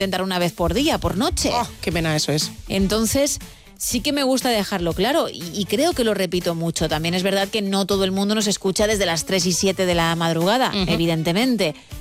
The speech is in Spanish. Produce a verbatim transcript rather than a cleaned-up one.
intentar una vez por día, por noche. Oh, qué pena eso es. Entonces, sí que me gusta dejarlo claro y, y creo que lo repito mucho. También es verdad que no todo el mundo nos escucha desde las tres y siete de la madrugada, uh-huh. evidentemente.